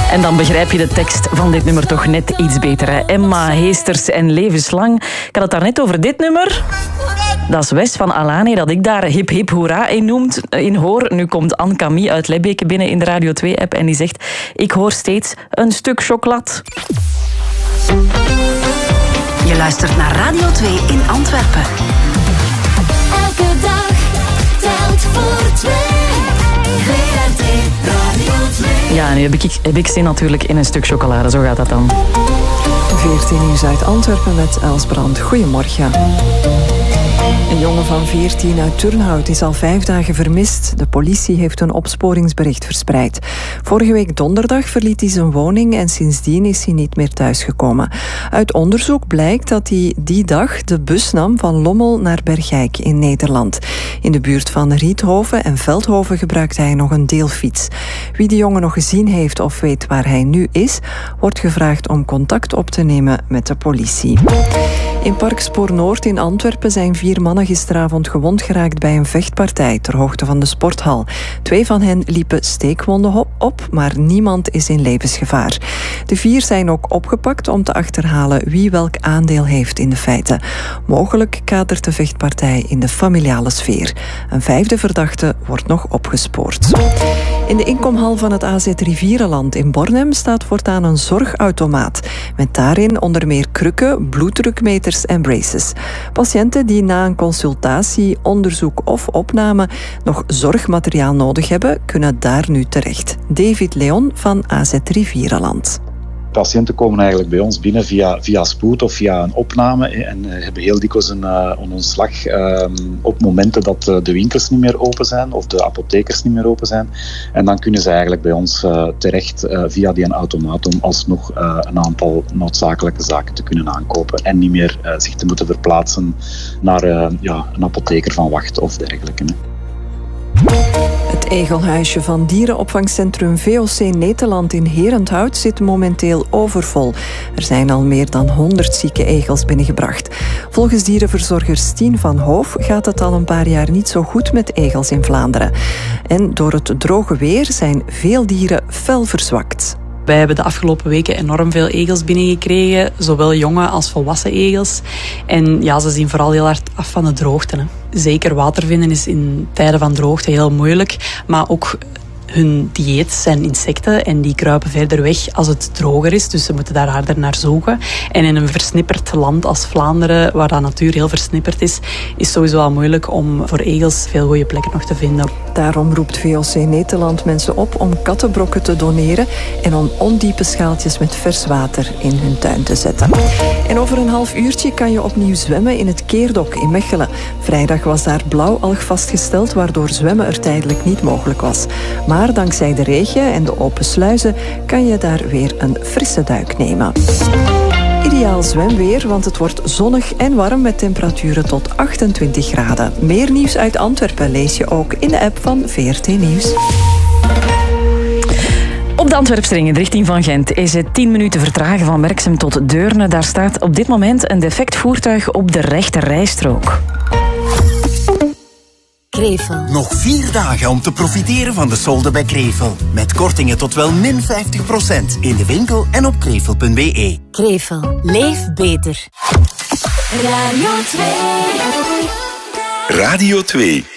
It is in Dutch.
En dan begrijp je de tekst van dit nummer toch net iets beter. Hè? Emma Heesters en Levenslang. Ik had het daarnet over dit nummer. Dat is Wes van Alane, dat ik daar hip hip hoera in hoor. Nu komt Anne Camille uit Lebbeke binnen in de Radio 2-app en die zegt: ik hoor steeds een stuk chocolat. Je luistert naar Radio 2 in Antwerpen. Elke dag telt voor twee. VRT Radio 2. Ja, nu heb ik zin natuurlijk in een stuk chocolade. Zo gaat dat dan. 14 nieuws uit Antwerpen met Els Brand. Goedemorgen. Een jongen van 14 uit Turnhout is al 5 dagen vermist. De politie heeft een opsporingsbericht verspreid. Vorige week donderdag verliet hij zijn woning en sindsdien is hij niet meer thuisgekomen. Uit onderzoek blijkt dat hij die dag de bus nam van Lommel naar Bergijk in Nederland. In de buurt van Riethoven en Veldhoven gebruikte hij nog een deelfiets. Wie de jongen nog gezien heeft of weet waar hij nu is, wordt gevraagd om contact op te nemen met de politie. In Park Spoor Noord in Antwerpen zijn 4 mannen gisteravond gewond geraakt bij een vechtpartij ter hoogte van de sporthal. 2 van hen liepen steekwonden op, maar niemand is in levensgevaar. De 4 zijn ook opgepakt om te achterhalen wie welk aandeel heeft in de feiten. Mogelijk kadert de vechtpartij in de familiale sfeer. Een 5e verdachte wordt nog opgespoord. In de inkomhal van het AZ Rivierenland in Bornem staat voortaan een zorgautomaat. Met daarin onder meer krukken, bloeddrukmeters en braces. Patiënten die na een consultatie, onderzoek of opname nog zorgmateriaal nodig hebben, kunnen daar nu terecht. David Leon van AZ Rivierenland. Patiënten komen eigenlijk bij ons binnen via spoed of via een opname en hebben heel dikwijls een ontslag op momenten dat de winkels niet meer open zijn of de apothekers niet meer open zijn. En dan kunnen ze eigenlijk bij ons terecht via die automaat om alsnog een aantal noodzakelijke zaken te kunnen aankopen en niet meer zich te moeten verplaatsen naar een apotheker van Wacht of dergelijke. Het egelhuisje van dierenopvangcentrum VOC Nederland in Herenthout zit momenteel overvol. Er zijn al meer dan 100 zieke egels binnengebracht. Volgens dierenverzorger Stien van Hoof gaat het al een paar jaar niet zo goed met egels in Vlaanderen. En door het droge weer zijn veel dieren fel verzwakt. Wij hebben de afgelopen weken enorm veel egels binnengekregen, zowel jonge als volwassen egels. En ja, ze zien vooral heel hard af van de droogte. Hè. Zeker water vinden is in tijden van droogte heel moeilijk, maar ook hun dieet zijn insecten en die kruipen verder weg als het droger is. Dus ze moeten daar harder naar zoeken. En in een versnipperd land als Vlaanderen, waar de natuur heel versnipperd is sowieso al moeilijk om voor egels veel goede plekken nog te vinden. Daarom roept VOC Nederland mensen op om kattenbrokken te doneren en om ondiepe schaaltjes met vers water in hun tuin te zetten. En over een half uurtje kan je opnieuw zwemmen in het Keerdok in Mechelen. Vrijdag was daar blauwalg vastgesteld, waardoor zwemmen er tijdelijk niet mogelijk was. Maar dankzij de regen en de open sluizen kan je daar weer een frisse duik nemen. Ideaal zwemweer, want het wordt zonnig en warm met temperaturen tot 28 graden. Meer nieuws uit Antwerpen lees je ook in de app van VRT Nieuws. Op de Antwerpsring in de richting van Gent is het 10 minuten vertragen van Merksem tot Deurne. Daar staat op dit moment een defect voertuig op de rechte rijstrook. Krevel. Nog 4 dagen om te profiteren van de solden bij Krevel. Met kortingen tot wel min 50% in de winkel en op krevel.be. Krevel. Leef beter. Radio 2. Radio 2.